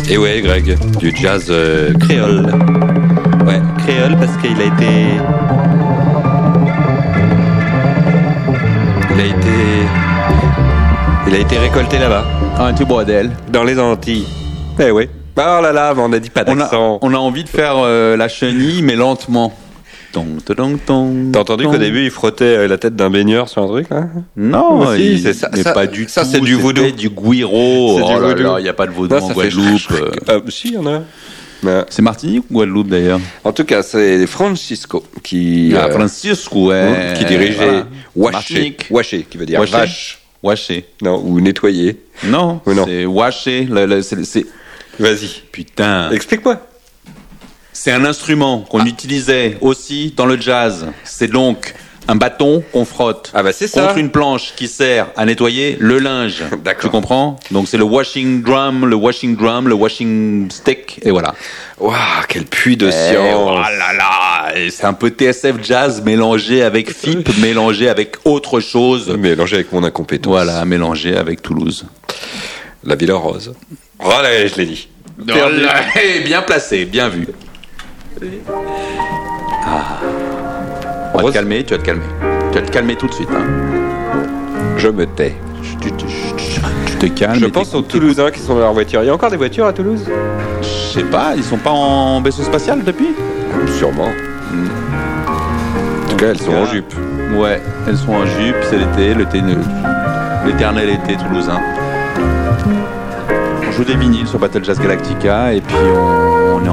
Et ouais, Greg, du jazz créole. Ouais, créole parce qu'il a été... Il a été récolté là-bas. Un petit bordel. Dans les Antilles. Eh oui. Oh là là, on a dit pas d'accent. On a envie de faire la chenille, mais lentement. T'as entendu qu'au début, il frottait la tête d'un baigneur sur un truc, là? Non, si, c'est ça. Mais ça, pas du ça, tout. c'est du vaudou. C'était du guiro. C'est du vaudou. Il n'y a pas de vaudou Non, en ça fait Guadeloupe. Si, il y en a. Mais, C'est Martinique ou Guadeloupe d'ailleurs? en tout cas, c'est Francisco qui, Francisco, ouais. qui dirigeait Voilà. Waché. Martinique. Waché, qui veut dire Waché. vache. Waché. Non, ou nettoyer. Non, Ou non. c'est Waché. C'est... Vas-y. Putain. Explique-moi. C'est un instrument qu'on utilisait aussi dans le jazz. C'est donc un bâton qu'on frotte Ah bah c'est ça. contre une planche qui sert à nettoyer le linge. D'accord. Tu comprends? Donc c'est le washing drum, le washing stick, et voilà. Waouh, quel puits de Et science. oh là là, et c'est un peu TSF jazz mélangé avec FIP, mélangé avec autre chose. Mélangé avec mon incompétence. Voilà, mélangé avec Toulouse. La Villa Rose. Oh là, je l'ai dit. Bien placé, bien vu. On va te calmer, tu vas te calmer. Tu vas te calmer tout de suite. Hein. Je me tais. Tu te calmes. Je et pense aux t'écoutes. Toulousains qui sont dans leur voiture. Il y a encore des voitures à Toulouse? Je sais pas, ils sont pas en vaisseau spatial depuis? Sûrement. En tout cas, elles sont en jupe. Ouais, elles sont en jupe, c'est l'été, l'éternel été toulousain. On joue des vinyles sur Battle Jazz Galactica et puis on est